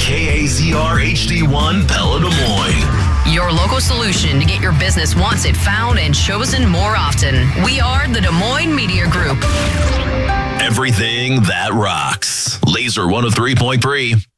KAZR HD1 Pella Des Moines. Your local solution to get your business wanted, found, and chosen more often. We are the Des Moines Media Group. Everything that rocks. Laser 103.3.